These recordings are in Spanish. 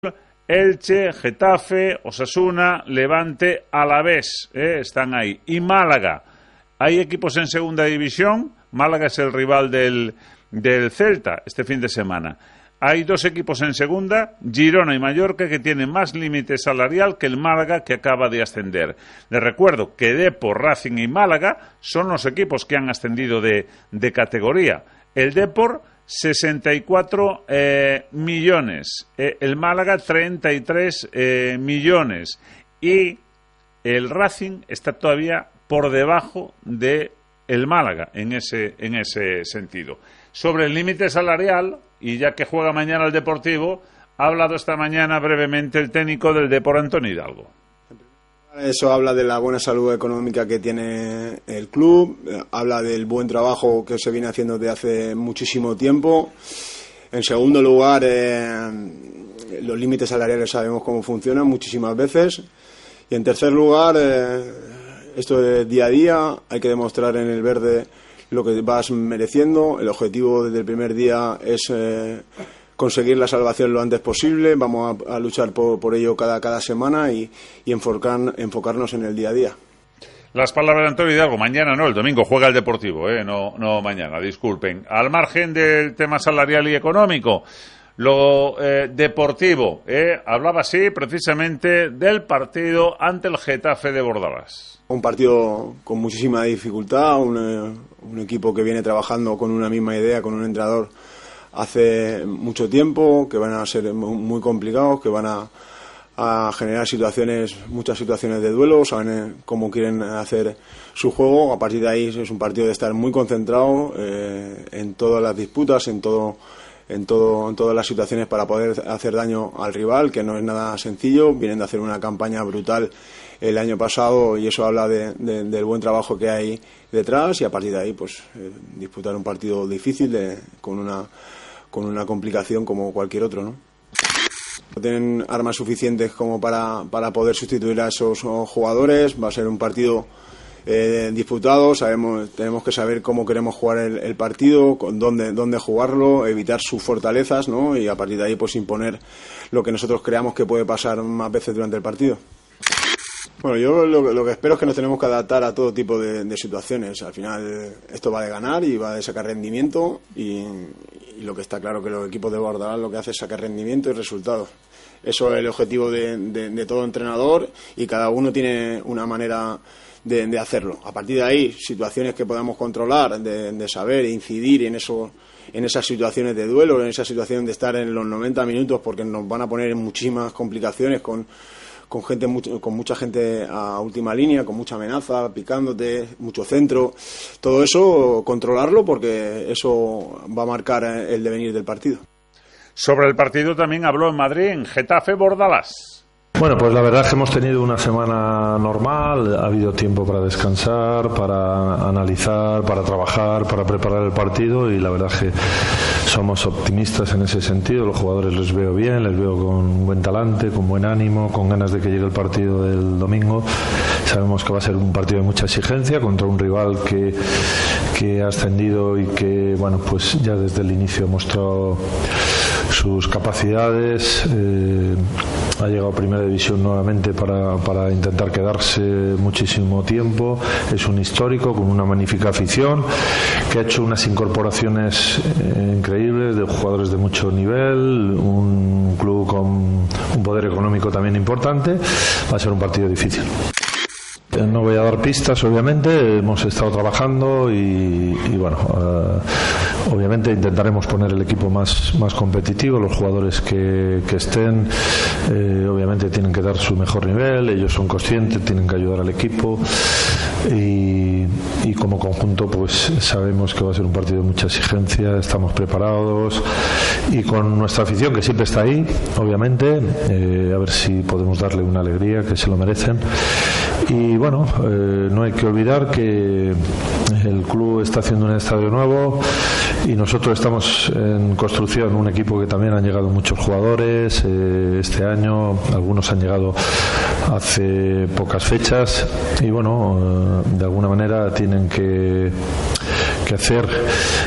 Elche, Getafe, Osasuna, Levante, Alavés, están ahí. Y Málaga. Hay equipos en segunda división. Málaga es el rival del Celta este fin de semana. Hay dos equipos en segunda, Girona y Mallorca, que tienen más límite salarial que el Málaga, que acaba de ascender. Les recuerdo que Depor, Racing y Málaga son los equipos que han ascendido de categoría. El Depor, 64 millones. El Málaga, 33 millones. Y el Racing está todavía por debajo de el Málaga en ese sentido. Sobre el límite salarial, y ya que juega mañana el Deportivo, ha hablado esta mañana brevemente el técnico del Depor, Antonio Hidalgo. Eso habla de la buena salud económica que tiene el club, habla del buen trabajo que se viene haciendo desde hace muchísimo tiempo. En segundo lugar, los límites salariales sabemos cómo funcionan muchísimas veces. Y en tercer lugar, esto de día a día, hay que demostrar en el verde lo que vas mereciendo. El objetivo desde el primer día es conseguir la salvación lo antes posible. Vamos a luchar por ello cada semana y enfocarnos en el día a día. Las palabras de Antonio Hidalgo. Mañana no, el domingo juega el Deportivo, no mañana, disculpen. Al margen del tema salarial y económico, lo deportivo, hablaba así precisamente del partido ante el Getafe de Bordalás. Un partido con muchísima dificultad, un equipo que viene trabajando con una misma idea, con un entrenador hace mucho tiempo, que van a ser muy complicados, que van a generar muchas situaciones de duelo, saben cómo quieren hacer su juego. A partir de ahí es un partido de estar muy concentrado en todas las disputas, en todas las situaciones para poder hacer daño al rival, que no es nada sencillo. Vienen de hacer una campaña brutal el año pasado y eso habla del buen trabajo que hay detrás, y a partir de ahí pues disputar un partido difícil con una complicación como cualquier otro, ¿no? No tienen armas suficientes como para poder sustituir a esos jugadores. Va a ser un partido disputado. Tenemos que saber cómo queremos jugar el partido, con dónde jugarlo, evitar sus fortalezas, ¿no? Y a partir de ahí pues imponer lo que nosotros creamos que puede pasar más veces durante el partido. Bueno, yo lo que espero es que nos tenemos que adaptar a todo tipo de situaciones. Al final esto va de ganar y va de sacar rendimiento, y lo que está claro que los equipos de Bordalás lo que hace es sacar rendimiento y resultados. Eso es el objetivo de todo entrenador, y cada uno tiene una manera de hacerlo. A partir de ahí, situaciones que podamos controlar, de saber incidir en esas situaciones de duelo, en esa situación de estar en los 90 minutos, porque nos van a poner en muchísimas complicaciones con mucha gente a última línea, con mucha amenaza, picándote, mucho centro. Todo eso, controlarlo, porque eso va a marcar el devenir del partido. Sobre el partido también habló en Madrid, en Getafe Bordalás. Bueno, pues la verdad es que hemos tenido una semana normal, ha habido tiempo para descansar, para analizar, para trabajar, para preparar el partido, y la verdad es que somos optimistas en ese sentido. Los jugadores les veo bien, les veo con buen talante, con buen ánimo, con ganas de que llegue el partido del domingo. Sabemos que va a ser un partido de mucha exigencia contra un rival que ha ascendido y que, bueno, pues ya desde el inicio ha mostrado sus capacidades. Ha llegado a Primera División nuevamente para intentar quedarse muchísimo tiempo. Es un histórico con una magnífica afición, que ha hecho unas incorporaciones increíbles de jugadores de mucho nivel, un club con un poder económico también importante. Va a ser un partido difícil. No voy a dar pistas, obviamente. Hemos estado trabajando y bueno, obviamente intentaremos poner el equipo más competitivo. Los jugadores que estén obviamente tienen que dar su mejor nivel. Ellos son conscientes, tienen que ayudar al equipo, y como conjunto pues sabemos que va a ser un partido de mucha exigencia. Estamos preparados y con nuestra afición, que siempre está ahí, obviamente, a ver si podemos darle una alegría, que se lo merecen. Y bueno, no hay que olvidar que el club está haciendo un estadio nuevo y nosotros estamos en construcción, un equipo que también han llegado muchos jugadores este año, algunos han llegado hace pocas fechas y bueno, de alguna manera tienen que que hacer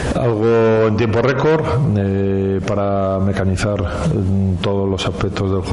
algo en tiempo récord para mecanizar todos los aspectos del juego